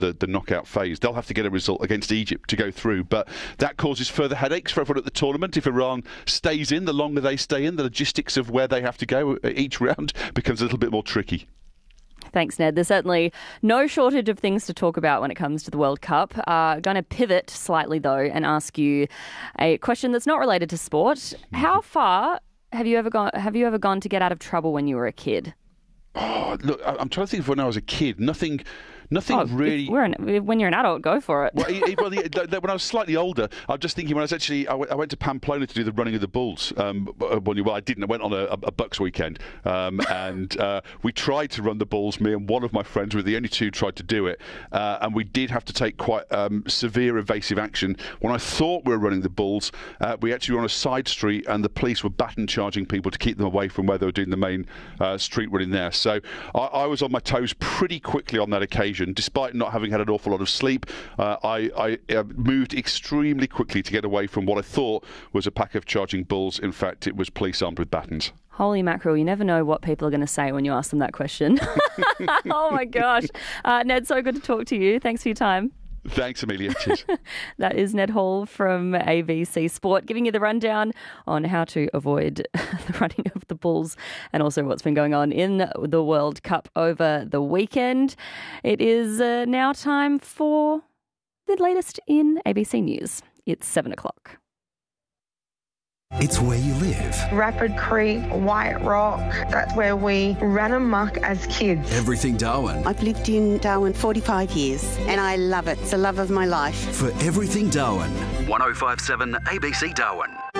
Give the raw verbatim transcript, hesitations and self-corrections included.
the, the knockout phase. They'll have to get a result against Egypt to go through, but that causes further headaches for everyone at the tournament. If Iran stays in, the longer they stay in, the logistics of where they have to go each round becomes a little bit more tricky. Thanks, Ned. There's certainly no shortage of things to talk about when it comes to the World Cup. Uh, going to pivot slightly, though, and ask you a question that's not related to sport. How far have you ever gone, have you ever gone to get out of trouble when you were a kid? Oh, look, I'm trying to think of when I was a kid. Nothing... Nothing oh, really. We're an, when you're an adult, go for it. Well, well, when I was slightly older, I was just thinking when I was actually, I went, I went to Pamplona to do the running of the bulls. Um, well, I didn't. I went on a, a Bucks weekend, um, and uh, we tried to run the bulls. Me and one of my friends were the only two who tried to do it, uh, and we did have to take quite um, severe evasive action. When I thought we were running the bulls, uh, we actually were on a side street, and the police were baton charging people to keep them away from where they were doing the main uh, street running there. So I, I was on my toes pretty quickly on that occasion. Despite not having had an awful lot of sleep, uh, I, I uh, moved extremely quickly to get away from what I thought was a pack of charging bulls. In fact, it was police armed with batons. Holy mackerel, you never know what people are going to say when you ask them that question. Oh my gosh. Uh, Ned, so good to talk to you. Thanks for your time. Thanks, Amelia. Cheers. That is Ned Hall from A B C Sport, giving you the rundown on how to avoid the running of the bulls and also what's been going on in the World Cup over the weekend. It is uh, now time for the latest in A B C News. It's seven o'clock. It's where you live. Rapid Creek, White Rock, that's where we ran amok as kids. Everything Darwin. I've lived in Darwin forty-five years and I love it. It's the love of my life. For Everything Darwin. one oh five point seven A B C Darwin.